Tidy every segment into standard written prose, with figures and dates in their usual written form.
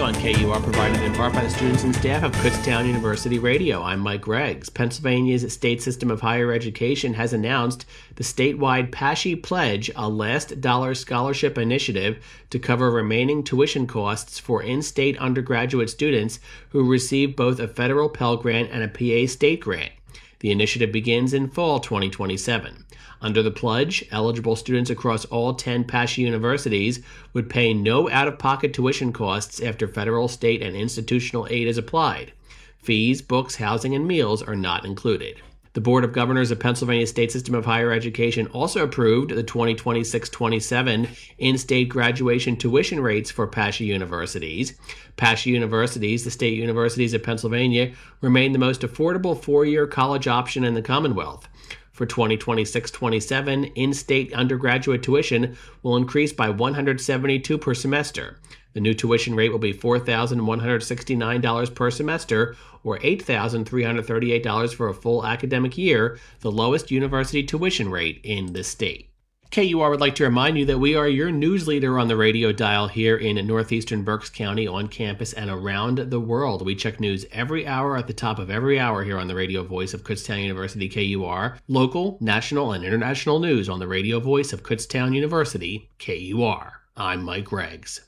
on KUR, provided in part by the students and staff of Kutztown University Radio. I'm Mike Greggs. Pennsylvania's state system of higher education has announced the statewide PASSHE Pledge, a last dollar scholarship initiative to cover remaining tuition costs for in-state undergraduate students who receive both a federal Pell Grant and a PA state grant. The initiative begins in fall 2027. Under the pledge, eligible students across all 10 PASSHE universities would pay no out-of-pocket tuition costs after federal, state, and institutional aid is applied. Fees, books, housing, and meals are not included. The Board of Governors of Pennsylvania State System of Higher Education also approved the 2026-27 in-state graduation tuition rates for PASSHE universities. PASSHE universities, the state universities of Pennsylvania, remain the most affordable four-year college option in the Commonwealth. For 2026-27, in-state undergraduate tuition will increase by $172 per semester. The new tuition rate will be $4,169 per semester, or $8,338 for a full academic year, the lowest university tuition rate in the state. KUR would like to remind you that we are your news leader on the radio dial here in northeastern Berks County, on campus, and around the world. We check news every hour at the top of every hour here on the radio voice of Kutztown University, KUR. Local, national, and international news on the radio voice of Kutztown University, KUR. I'm Mike Greggs.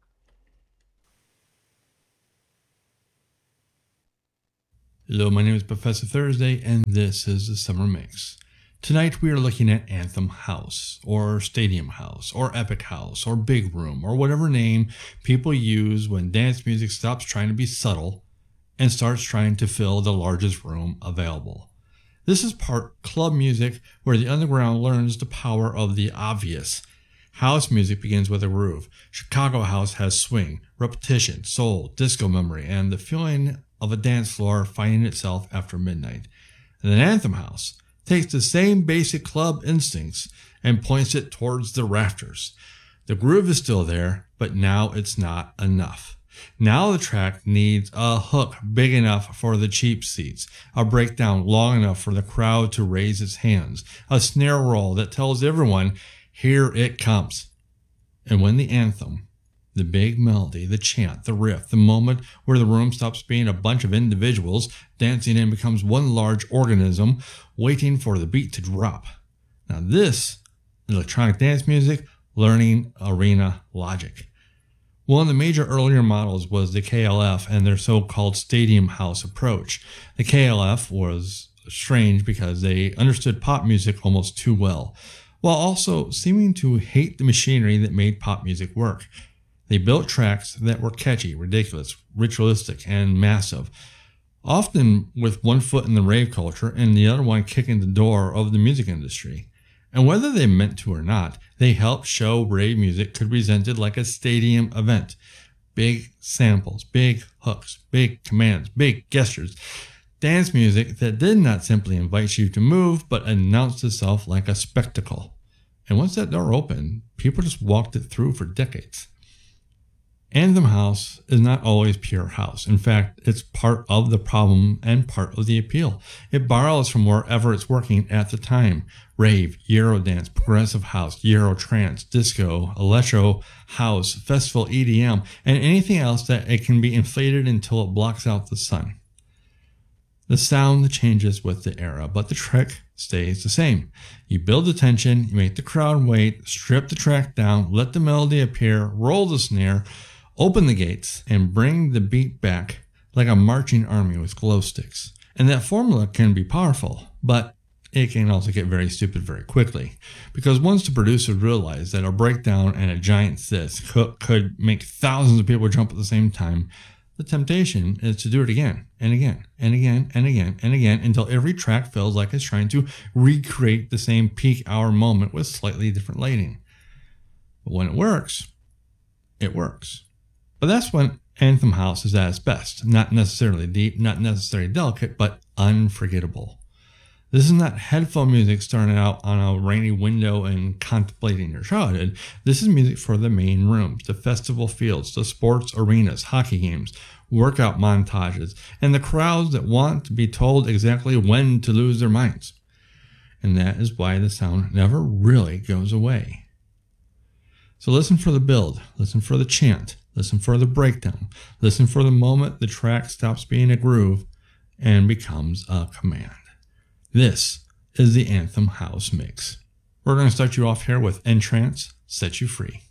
Hello, my name is Professor Thursday, and this is the Summer Mix. Tonight we are looking at Anthem House, or Stadium House, or Epic House, or Big Room, or whatever name people use when dance music stops trying to be subtle and starts trying to fill the largest room available. This is part club music where the underground learns the power of the obvious. House music begins with a groove. Chicago house has swing, repetition, soul, disco memory, and the feeling of a dance floor finding itself after midnight. And then Anthem House takes the same basic club instincts and points it towards the rafters. The groove is still there, but now it's not enough. Now the track needs a hook big enough for the cheap seats, a breakdown long enough for the crowd to raise its hands, a snare roll that tells everyone, here it comes. And when the anthem, the big melody, the chant, the riff, the moment where the room stops being a bunch of individuals dancing and becomes one large organism waiting for the beat to drop. Now this is electronic dance music learning arena logic. One of the major earlier models was the KLF and their so-called Stadium House approach. The KLF was strange because they understood pop music almost too well, while also seeming to hate the machinery that made pop music work. They built tracks that were catchy, ridiculous, ritualistic, and massive, often with one foot in the rave culture and the other one kicking the door of the music industry. And whether they meant to or not, they helped show rave music could be presented like a stadium event. Big samples, big hooks, big commands, big gestures. Dance music that did not simply invite you to move, but announced itself like a spectacle. And once that door opened, people just walked it through for decades. Anthem House is not always pure house. In fact, it's part of the problem and part of the appeal. It borrows from wherever it's working at the time. Rave, Eurodance, progressive house, Eurotrance, disco, electro house, festival EDM, and anything else that it can be inflated until it blocks out the sun. The sound changes with the era, but the trick stays the same. You build the tension, you make the crowd wait, strip the track down, let the melody appear, roll the snare, open the gates, and bring the beat back like a marching army with glow sticks. And that formula can be powerful, but it can also get very stupid very quickly. Because once the producers realize that a breakdown and a giant sis could make thousands of people jump at the same time, the temptation is to do it again and again and again and again and again until every track feels like it's trying to recreate the same peak hour moment with slightly different lighting. But when it works, it works. But that's when Anthem House is at its best. Not necessarily deep, not necessarily delicate, but unforgettable. This is not headphone music starting out on a rainy window and contemplating your childhood. This is music for the main rooms, the festival fields, the sports arenas, hockey games, workout montages, and the crowds that want to be told exactly when to lose their minds. And that is why the sound never really goes away. So listen for the build, listen for the chant, Listen for the breakdown. Listen for the moment the track stops being a groove and becomes a command. This is the Anthem House Mix. We're going to start you off here with Entrance, Set You Free.